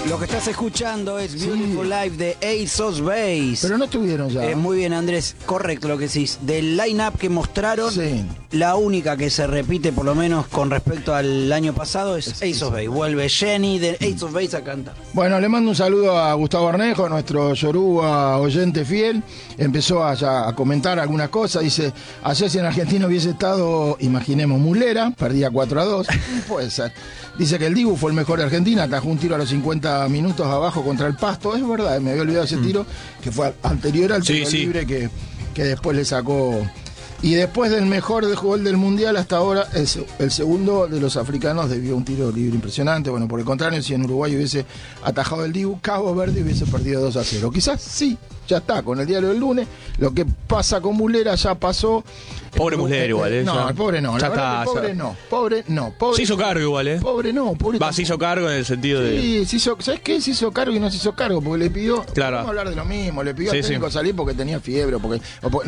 Lo que estás escuchando es Beautiful Life de Ace of Base. Pero no estuvieron ya. Muy bien, Andrés, correcto lo que decís. Del line-up que mostraron, la única que se repite, por lo menos con respecto al año pasado, es Ace of Base. Vuelve Jenny de Ace of Base a cantar. Bueno, le mando un saludo a Gustavo Arnejo, nuestro yoruba oyente fiel. Empezó a comentar algunas cosas. Dice, ayer si en Argentina hubiese estado, imaginemos, Muslera, perdía 4-2. Puede ser. Dice que el Dibu fue el mejor de Argentina, atajó un tiro a los 50 minutos abajo contra el Pasto. Es verdad, me había olvidado ese tiro, que fue anterior al tiro libre que después le sacó. Y después del mejor gol del Mundial hasta ahora, el segundo de los africanos debió un tiro libre impresionante. Bueno, por el contrario, si en Uruguay hubiese atajado el Dibu, Cabo Verde hubiese perdido 2-0. Quizás sí, ya está, con el diario del lunes. Lo que pasa con Muslera ya pasó. Pobre Muslera igual, No, el pobre no. Ya está. Pobre no. Se hizo cargo igual, Pobre no. Se hizo cargo en el sentido de... Sí, se hizo, ¿sabes qué? Se hizo cargo y no se hizo cargo, porque le pidió... Claro. Vamos a hablar de lo mismo, le pidió al técnico salir porque tenía fiebre, porque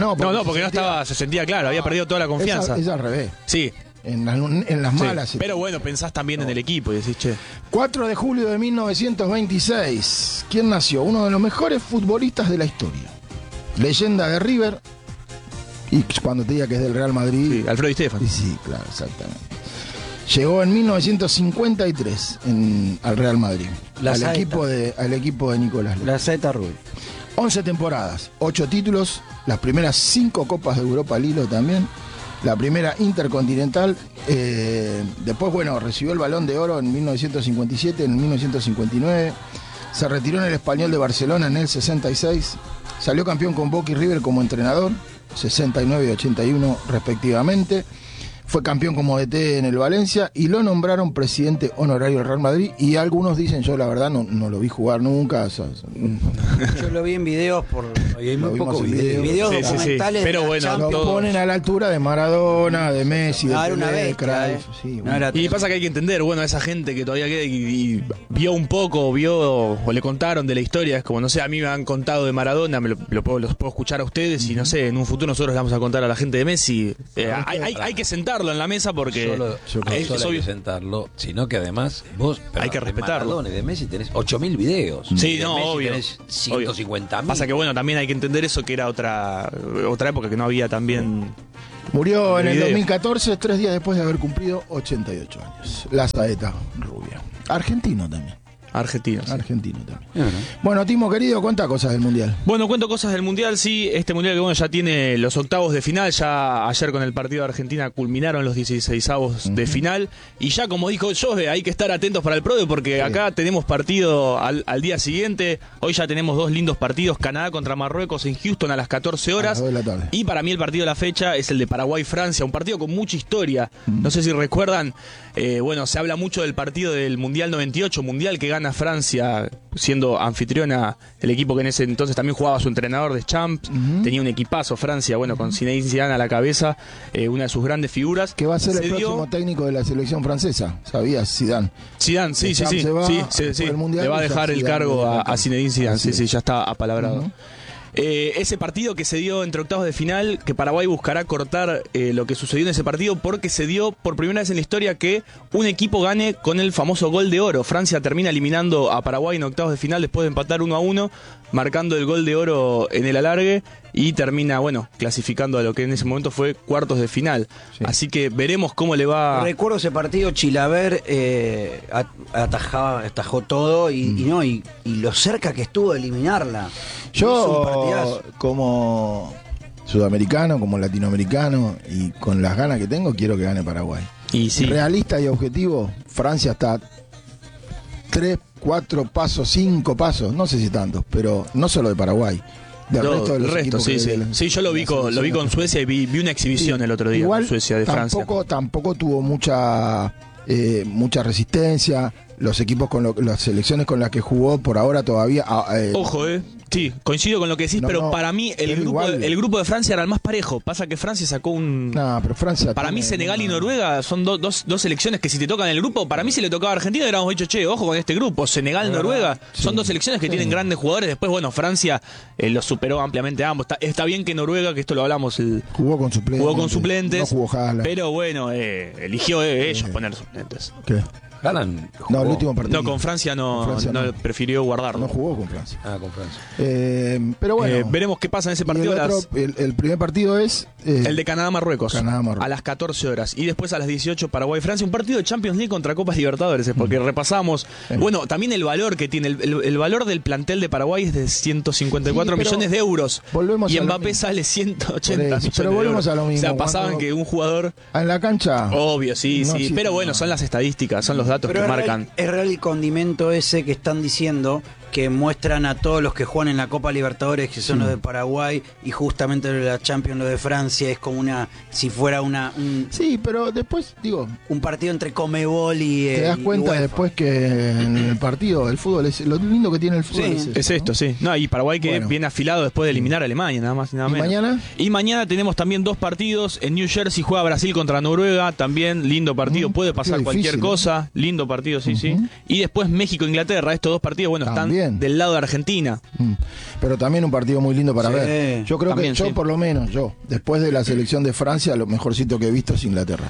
se sentía claro, había perdido toda la confianza. Es al revés. Sí. En las malas. Pero bueno, pensás también en el equipo y decís, che. 4 de julio de 1926. ¿Quién nació? Uno de los mejores futbolistas de la historia. Leyenda de River. Y cuando te diga que es del Real Madrid... Sí, Alfredo Di Stéfano. Sí, claro, exactamente. Llegó en 1953 al Real Madrid. Al equipo de Nicolás. La Zeta Rubio. 11 temporadas, 8 títulos, las primeras 5 Copas de Europa al hilo también. La primera Intercontinental, después, recibió el Balón de Oro en 1957, en 1959, se retiró en el Español de Barcelona en el 66, salió campeón con Boca y River como entrenador, 69 y 81 respectivamente, fue campeón como DT en el Valencia y lo nombraron presidente honorario del Real Madrid. Y algunos dicen, yo la verdad no lo vi jugar nunca. Yo lo vi en videos, hay muy pocos videos documentales. Pero bueno, lo ponen a la altura de Maradona, de Messi, de Pelé, Cruyff. Y pasa que hay que entender, esa gente que todavía queda y vio un poco, o le contaron de la historia. Es como, no sé, a mí me han contado de Maradona, los puedo escuchar a ustedes y no sé, en un futuro nosotros le vamos a contar a la gente de Messi. Hay que sentar en la mesa porque es obvio sentarlo, sino que además vos hay que respetarlo. De Maradona y de Messi tenés 8.000 videos. Sí, no, Messi obvio. Tenés 150.000. Pasa que también hay que entender eso, que era otra época que no había también. Murió en el 2014, 3 días después de haber cumplido 88 años. La Zeta Rubia. Argentino también. Argentino también. Bueno, Timo querido, cuenta cosas del Mundial. Bueno, cuento cosas del Mundial, sí. Este Mundial que ya tiene los octavos de final. Ya ayer con el partido de Argentina culminaron los 16avos de final. Y ya, como dijo Jose, hay que estar atentos para el Prode porque acá tenemos partido al día siguiente. Hoy ya tenemos 2 lindos partidos. Canadá contra Marruecos en Houston a las 14 horas. Y para mí el partido de la fecha es el de Paraguay-Francia. Un partido con mucha historia. No sé si recuerdan, se habla mucho del partido del Mundial 98, Mundial que gana Francia siendo anfitriona, el equipo que en ese entonces también jugaba su entrenador de Champs, tenía un equipazo Francia, con Zinedine Zidane a la cabeza, una de sus grandes figuras. Que va a ser el próximo técnico de la selección francesa, ¿sabías? Zidane, sí, le va a dejar el cargo a Zinedine Zidane, sí, ya está apalabrado. Ese partido que se dio entre octavos de final, que Paraguay buscará cortar lo que sucedió en ese partido, porque se dio por primera vez en la historia que un equipo gane con el famoso gol de oro. Francia termina eliminando a Paraguay en octavos de final después de empatar 1-1, marcando el gol de oro en el alargue y termina, clasificando a lo que en ese momento fue cuartos de final. Sí. Así que veremos cómo le va. Recuerdo ese partido, Chilaver atajó todo y lo cerca que estuvo de eliminarla. Yo, como sudamericano, como latinoamericano y con las ganas que tengo, quiero que gane Paraguay. Y sí. Realista y objetivo, Francia está 3, 4 pasos, 5 pasos, no sé si tantos, pero no solo de Paraguay. El resto, sí. Sí, yo lo vi con Suecia y vi una exhibición el otro día con Suecia de Francia. Tampoco tuvo mucha resistencia. Los equipos las selecciones con las que jugó por ahora todavía. Ojo, sí, coincido con lo que decís, pero para mí el grupo de Francia era el más parejo. Pasa que Francia sacó un. No, pero Francia. Para mí, Senegal y Noruega son dos selecciones que si te tocan el grupo, para mí si le tocaba a Argentina, hubiéramos dicho, che, ojo con este grupo. Senegal, Noruega, son 2 selecciones que tienen grandes jugadores. Después, Francia los superó ampliamente a ambos. Está bien que Noruega, que esto lo hablamos. Jugó con suplentes. No jugó Haaland. Pero eligió ellos poner suplentes. ¿Qué? Haaland jugó. No, el último partido. No, con Francia no, prefirió guardarlo. No jugó con Francia. Con Francia. Pero bueno. Veremos qué pasa en ese partido. El primer partido es... el de Canadá-Marruecos. Canadá-Marruecos. A las 14 horas. Y después a las 18 Paraguay-Francia. Un partido de Champions League contra Copas Libertadores. Porque repasamos. Bueno, también el valor que tiene. El valor del plantel de Paraguay es de 154 millones de euros. Y Mbappé sale 180 millones pero volvemos de euros. a lo mismo. O sea, pasaban que un jugador... En la cancha... Obvio, sí. Pero bueno, son las estadísticas, son los datos que marcan. Es real el condimento ese que están diciendo, que muestran a todos los que juegan en la Copa Libertadores, que son los de Paraguay, y justamente los de la Champions, los de Francia, es como si fuera Sí, pero después, digo... un partido entre Conmebol y... Te das cuenta después que en el partido, el fútbol, lo lindo que tiene el fútbol es esto, sí. No, y Paraguay que viene afilado después de eliminar a Alemania, nada más y nada menos. ¿Mañana? Y mañana tenemos también 2 partidos. En New Jersey juega Brasil contra Noruega, también lindo partido, puede pasar cualquier cosa. Lindo partido, sí. Y después México-Inglaterra, estos 2 partidos, bueno, están del lado de Argentina. Pero también un partido muy lindo para ver. Yo creo también, que por lo menos, después de la selección de Francia, lo mejorcito que he visto es Inglaterra.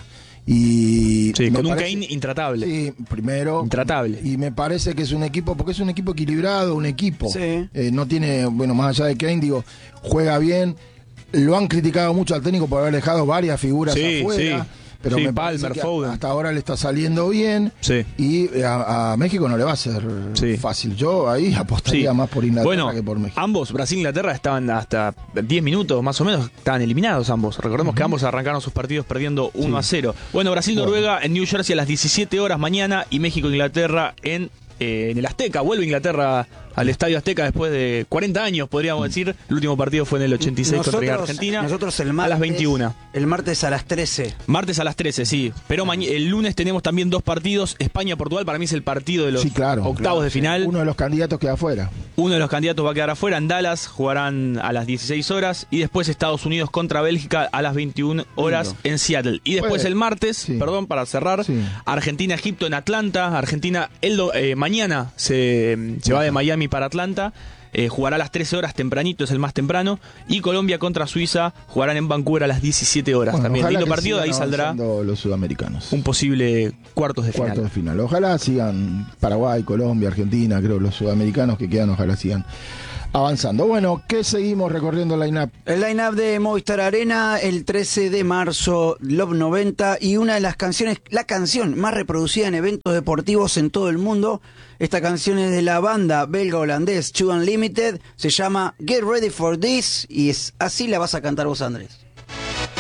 Y con un Kane intratable. Sí, primero. Intratable. Y me parece que es un equipo, porque es un equipo equilibrado, un equipo. No tiene, bueno, más allá de Kane, digo, juega bien. Lo han criticado mucho al técnico por haber dejado varias figuras afuera. Pero me parece que hasta ahora le está saliendo bien. Y a México no le va a ser fácil. Yo ahí apostaría más por Inglaterra que por México. Ambos, Brasil e Inglaterra, estaban hasta 10 minutos más o menos, estaban eliminados ambos. Recordemos que ambos arrancaron sus partidos perdiendo 1-0. Bueno, Brasil-Noruega en New Jersey a las 17 horas mañana, y México-Inglaterra en el Azteca. Vuelve Inglaterra al Estadio Azteca después de 40 años, podríamos decir. El último partido fue en el 86 contra Argentina. Nosotros el martes, a las 21. El martes a las 13. Martes a las 13, sí. Pero el lunes tenemos también 2 partidos. España-Portugal, para mí es el partido de los octavos de final. Uno de los candidatos queda afuera. Uno de los candidatos va a quedar afuera. En Dallas jugarán a las 16 horas. Y después Estados Unidos contra Bélgica a las 21 horas en Seattle. Y después el martes, para cerrar, Argentina-Egipto en Atlanta. Argentina mañana se va de Miami para Atlanta. Jugará a las 13 horas tempranito, es el más temprano. Y Colombia contra Suiza jugarán en Vancouver a las 17 horas también. Lindo partido, de ahí saldrá los sudamericanos. Un posible cuartos de final. Ojalá sigan Paraguay, Colombia, Argentina, creo los sudamericanos que quedan, ojalá sigan avanzando. Bueno, ¿qué seguimos recorriendo el line-up? El line-up de Movistar Arena, el 13 de marzo, Love 90, y una de las canciones, la canción más reproducida en eventos deportivos en todo el mundo. Esta canción es de la banda belga-holandés Two Unlimited, se llama Get Ready for This, y así la vas a cantar vos, Andrés.